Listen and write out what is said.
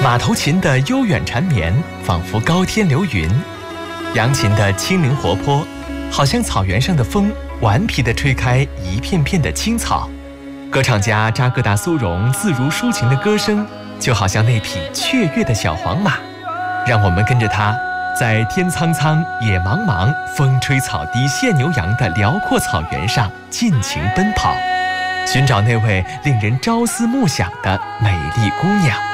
马头琴的悠远缠绵，仿佛高天流云；扬琴的轻灵活泼，好像草原上的风，顽皮地吹开一片片的青草。歌唱家扎格达苏荣自如抒情的歌声，就好像那匹雀跃的小黄马，让我们跟着它，在天苍苍、野茫茫、风吹草低见牛羊的辽阔草原上尽情奔跑，寻找那位令人朝思暮想的美丽姑娘。